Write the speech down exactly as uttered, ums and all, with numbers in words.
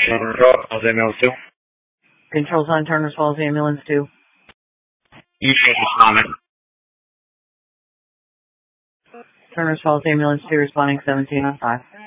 Control, Falls Ambulance two. Controls on Turner's Falls Ambulance two. East Coast responding. Turner's Falls Ambulance two responding seventeen on five.